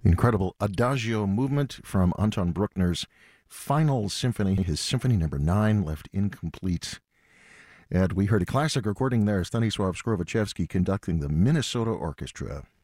Incredible Adagio movement from Anton Bruckner's Final Symphony, his Symphony Number 9, left incomplete. And we heard a classic recording there, Stanisław Skrowaczewski conducting the Minnesota Orchestra.